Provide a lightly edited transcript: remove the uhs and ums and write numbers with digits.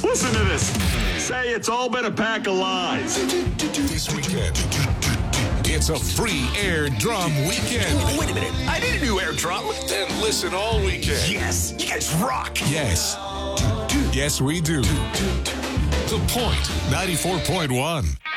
Listen to this. Say it's all been a pack of lies. This weekend, it's a free air drum weekend. Wait a minute. I need a new air drum. Then listen all weekend. Yes. You guys rock. Yes. Yes, we do. The Point 94.1.